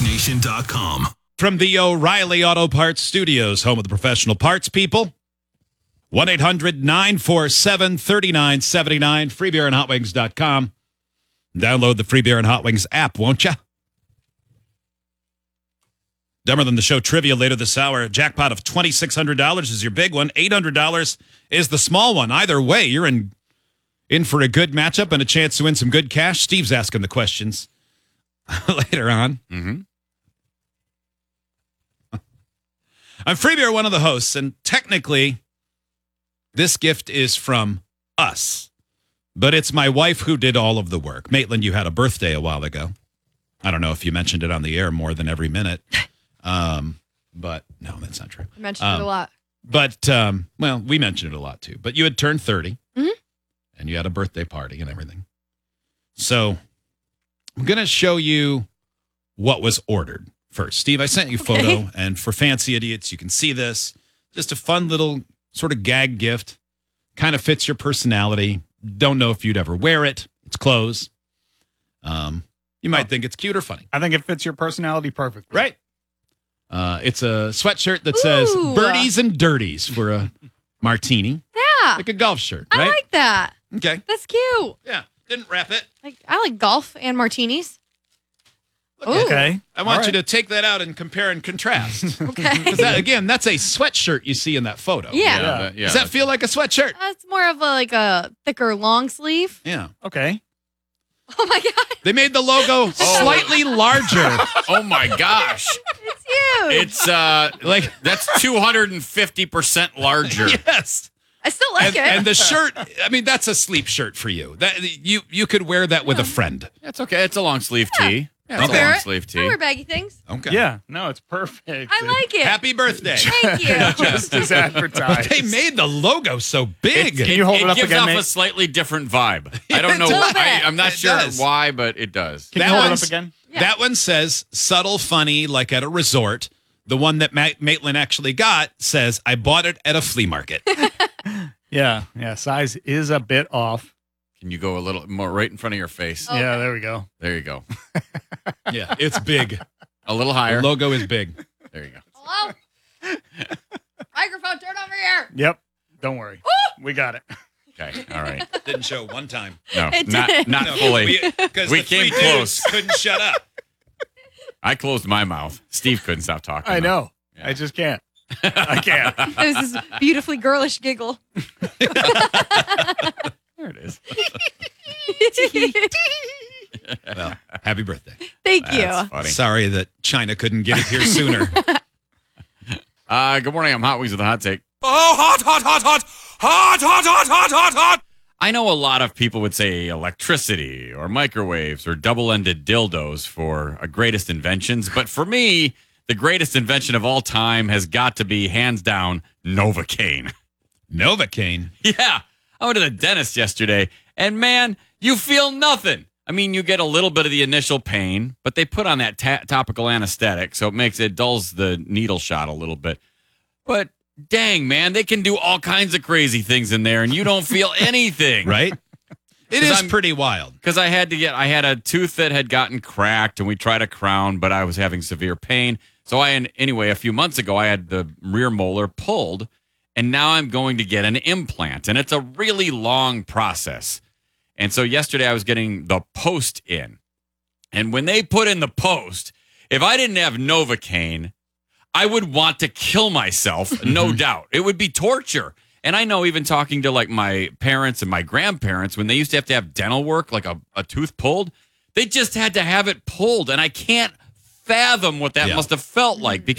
TalkNation.com. From the O'Reilly Auto Parts Studios, home of the professional parts people. 1-800-947-3979. Freebeerandhotwings.com. Download the Free Beer and Hot Wings app, won't you? Dumber Than the Show trivia later this hour. Jackpot of $2,600 is your big one. $800 is the small one. Either way, you're in for a good matchup and a chance to win some good cash. Steve's asking the questions later on. Mm-hmm. I'm Free Beer, one of the hosts, and technically, this gift is from us. But it's my wife who did all of the work. Maitland, you had a birthday a while ago. I don't know if you mentioned it on the air more than every minute. But no, that's not true. I mentioned it a lot. But, well, we mentioned it a lot too. But you had turned 30, and you had a birthday party and everything. So I'm going to show you what was ordered first. Steve, I sent you a photo, and for fancy idiots, you can see this. Just a fun little sort of gag gift. Kind of fits your personality. Don't know if you'd ever wear it. It's clothes. You might think it's cute or funny. I think it fits your personality perfectly. Right. It's a sweatshirt that says Birdies and Dirties for a martini. Yeah. Like a golf shirt, right? I like that. Okay. That's cute. Yeah. Didn't wrap it. I like golf and martinis. Ooh. Okay. I want you to take that out and compare and contrast. Okay. Because again, that's a sweatshirt you see in that photo. Yeah. Does that feel like a sweatshirt? It's more of a thicker long sleeve. Yeah. Okay. Oh my God. They made the logo slightly larger. Oh my gosh. It's huge. It's like that's 250% larger. Yes. I still like it. And the shirt, I mean, that's a sleep shirt for you. That you could wear that with a friend. That's okay. It's a long sleeve tee. Yeah, it's Okay. a long sleeve I tee. wear baggy things. Okay. Yeah. No, it's perfect. I like it. Happy birthday. Thank you. Just as advertised. They made the logo so big. Can you hold it up gives again, off Nate? a slightly different vibe. I don't know. a little bit. I'm not It sure does. why, but it does. Can you That hold it one's- up again? Yeah. That one says subtle funny like at a resort. The one that Maitland actually got says, I bought it at a flea market. Yeah. Yeah. Size is a bit off. Can you go a little more right in front of your face? Oh. Yeah. There we go. There you go. Yeah, it's big. A little The higher. logo is big. There you go. Hello? Microphone, turn over here. Yep. Don't worry. We got it. Okay. All right. Didn't show one time. No, It not did. not No, fully. Because We the three came dudes close. couldn't shut up. I closed my mouth. Steve couldn't stop talking. I though. know. Yeah. I just can't. I can't. It was this beautifully girlish giggle. There it is. Well, happy birthday. Thank That's you. funny. Sorry that China couldn't get it here sooner. Good morning. I'm Hot Wings with a hot take. Oh, hot, hot, hot, hot. Hot, hot, hot, hot, hot, hot. I know a lot of people would say electricity or microwaves or double-ended dildos for greatest inventions, but for me, the greatest invention of all time has got to be, hands down, Novocaine. Novocaine. Yeah, I went to the dentist yesterday, and man, you feel nothing. I mean, you get a little bit of the initial pain, but they put on that topical anesthetic, so it dulls the needle shot a little bit. But dang, man, they can do all kinds of crazy things in there, and you don't feel anything. Right? It 'Cause is I'm- pretty wild. Because I had a tooth that had gotten cracked, and we tried a crown, but I was having severe pain. So anyway, a few months ago, I had the rear molar pulled, and now I'm going to get an implant, and it's a really long process. And so yesterday I was getting the post in, and when they put in the post, if I didn't have Novocaine, I would want to kill myself, no doubt. It would be torture. And I know even talking to like my parents and my grandparents, when they used to have dental work, like a tooth pulled, they just had to have it pulled. And I can't fathom what that Yeah. must have felt like.